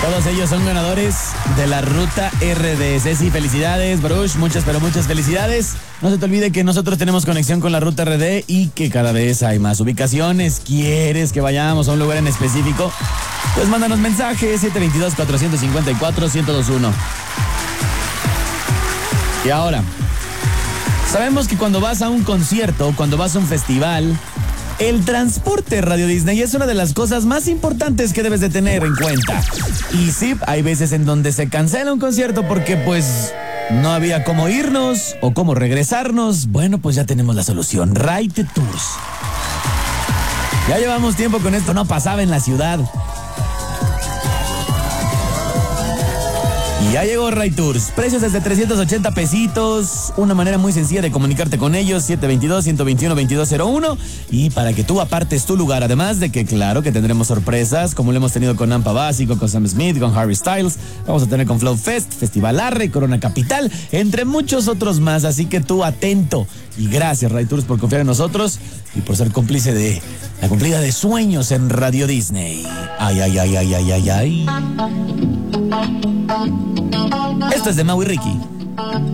Todos ellos son ganadores de la Ruta RD. Ceci, felicidades. Baruch, muchas, pero muchas felicidades. No se te olvide que nosotros tenemos conexión con la Ruta RD y que cada vez hay más ubicaciones. ¿Quieres que vayamos a un lugar en específico? Pues mándanos mensaje 722-454-1021. Y ahora, sabemos que cuando vas a un concierto, cuando vas a un festival, el transporte Radio Disney es una de las cosas más importantes que debes de tener en cuenta. Y sí, hay veces en donde se cancela un concierto porque pues no había cómo irnos o cómo regresarnos. Bueno, pues ya tenemos la solución. Ride Tours. Ya llevamos tiempo con esto, no pasaba en la ciudad. Y ya llegó Ride Tours. Precios desde 380 pesitos. Una manera muy sencilla de comunicarte con ellos. 722-121-2201. Y para que tú apartes tu lugar. Además de que, claro, que tendremos sorpresas. Como lo hemos tenido con Nampa Básico, con Sam Smith, con Harry Styles. Vamos a tener con Flow Fest, Festival Arre, Corona Capital. Entre muchos otros más. Así que tú atento. Y gracias, Ride Tours, por confiar en nosotros. Y por ser cómplice de la cumplida de sueños en Radio Disney. Ay, ay, ay, ay, ay, ay, ay. Esto es de Mau y Ricky.